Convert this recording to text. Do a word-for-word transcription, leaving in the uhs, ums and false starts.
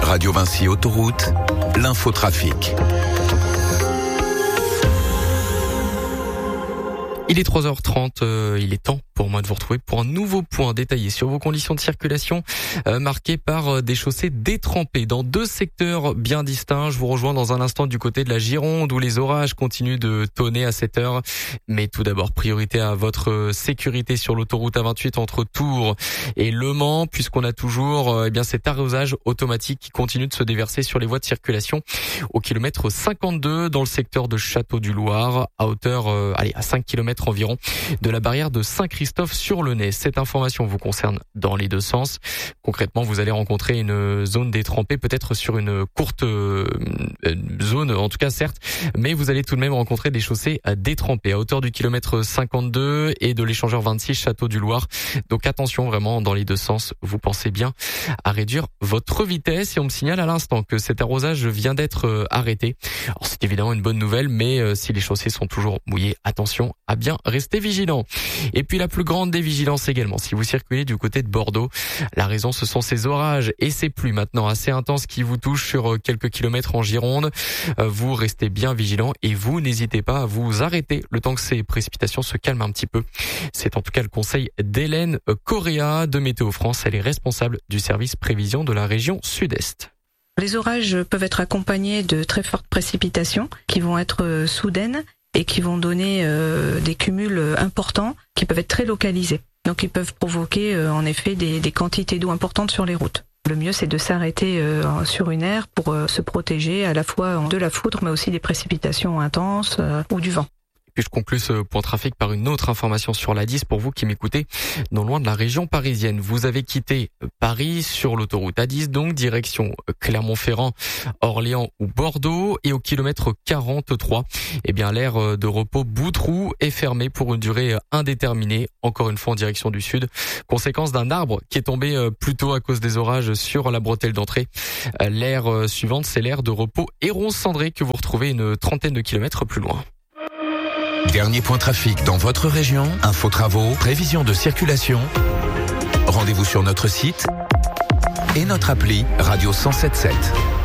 Radio Vinci Autoroute, l'infotrafic. Il est trois heures trente, euh, il est temps pour moi de vous retrouver pour un nouveau point détaillé sur vos conditions de circulation euh, marquées par euh, des chaussées détrempées dans deux secteurs bien distincts. Je vous rejoins dans un instant du côté de la Gironde où les orages continuent de tonner à cette heure. Mais tout d'abord, priorité à votre sécurité sur l'autoroute A vingt-huit entre Tours et Le Mans, puisqu'on a toujours euh, eh bien cet arrosage automatique qui continue de se déverser sur les voies de circulation au kilomètre cinquante-deux dans le secteur de Château-du-Loir à hauteur euh, allez à cinq kilomètres environ de la barrière de Saint-Christophe-sur-le-Nez. Cette information vous concerne dans les deux sens. Concrètement, vous allez rencontrer une zone détrempée, peut-être sur une courte euh, zone, en tout cas certes, mais vous allez tout de même rencontrer des chaussées détrempées à hauteur du kilomètre cinquante-deux et de l'échangeur vingt-six Château-du-Loir. Donc attention vraiment dans les deux sens, vous pensez bien à réduire votre vitesse. Et on me signale à l'instant que cet arrosage vient d'être arrêté. Alors c'est évidemment une bonne nouvelle, mais euh, si les chaussées sont toujours mouillées, attention à bien rester vigilant. Et puis la plus grande des vigilances également, si vous circulez du côté de Bordeaux. La raison, ce sont ces orages et ces pluies maintenant assez intenses qui vous touchent sur quelques kilomètres en Gironde. Vous restez bien vigilant et vous n'hésitez pas à vous arrêter le temps que ces précipitations se calment un petit peu. C'est en tout cas le conseil d'Hélène Correa de Météo France. Elle est responsable du service prévision de la région Sud-Est. Les orages peuvent être accompagnés de très fortes précipitations qui vont être soudaines et qui vont donner euh, des cumuls importants qui peuvent être très localisés. Donc ils peuvent provoquer euh, en effet des, des quantités d'eau importantes sur les routes. Le mieux c'est de s'arrêter euh, sur une aire pour euh, se protéger à la fois de la foudre mais aussi des précipitations intenses euh, ou du vent. Puis je conclue ce point trafic par une autre information sur l'A dix pour vous qui m'écoutez non loin de la région parisienne. Vous avez quitté Paris sur l'autoroute A dix, donc direction Clermont-Ferrand, Orléans ou Bordeaux, et au kilomètre quarante-trois, eh bien l'aire de repos Boutroux est fermée pour une durée indéterminée, encore une fois en direction du sud, conséquence d'un arbre qui est tombé plus tôt à cause des orages sur la bretelle d'entrée. L'aire suivante, c'est l'aire de repos Héron-Cendré que vous retrouvez une trentaine de kilomètres plus loin. Dernier point trafic dans votre région, info travaux, prévision de circulation. Rendez-vous sur notre site et notre appli Radio cent sept sept.